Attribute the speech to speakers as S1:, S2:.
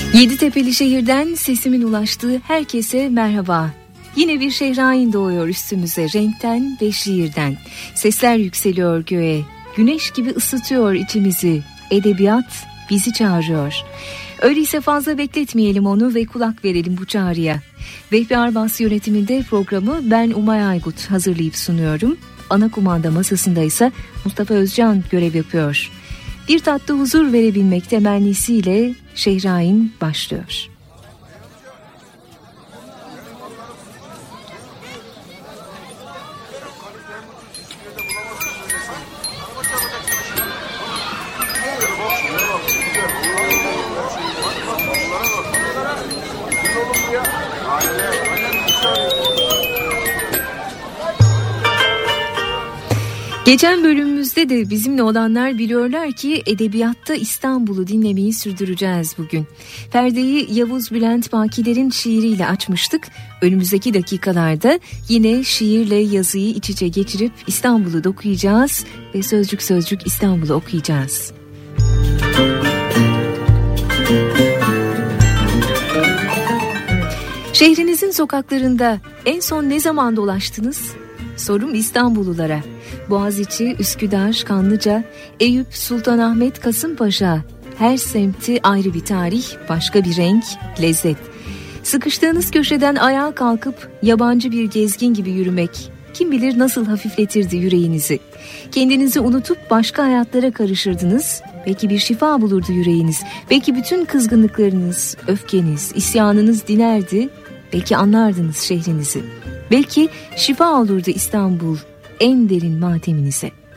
S1: Yeditepe'li şehirden sesimin ulaştığı herkese merhaba. Yine bir Şehrain doğuyor üstümüze renkten ve şiirden. Sesler yükseliyor göğe, güneş gibi ısıtıyor içimizi. Edebiyat bizi çağırıyor. Öyleyse fazla bekletmeyelim onu ve kulak verelim bu çağrıya. Vehbi Arbas yönetiminde programı ben Umay Aygut hazırlayıp sunuyorum. Ana kumanda masasında ise Mustafa Özcan görev yapıyor. Bir tatlı huzur verebilmek temennisiyle Şehrain başlıyor. Geçen bölümümüzde de bizimle olanlar biliyorlar ki edebiyatta İstanbul'u dinlemeyi sürdüreceğiz bugün. Perdeyi Yavuz Bülent Bakiler'in şiiriyle açmıştık. Önümüzdeki dakikalarda yine şiirle yazıyı iç içe geçirip İstanbul'u da okuyacağız ve sözcük sözcük İstanbul'u okuyacağız. Şehrinizin sokaklarında en son ne zaman dolaştınız? Sorum İstanbullulara. Boğaziçi, Üsküdar, Kanlıca, Eyüp, Sultanahmet, Kasımpaşa. Her semti ayrı bir tarih, başka bir renk, lezzet. Sıkıştığınız köşeden ayağa kalkıp yabancı bir gezgin gibi yürümek, kim bilir nasıl hafifletirdi yüreğinizi. Kendinizi unutup başka hayatlara karışırdınız. Belki bir şifa bulurdu yüreğiniz. Belki bütün kızgınlıklarınız, öfkeniz, isyanınız dinerdi. Belki anlardınız şehrinizi. Belki şifa olurdu İstanbul en derin mateminize.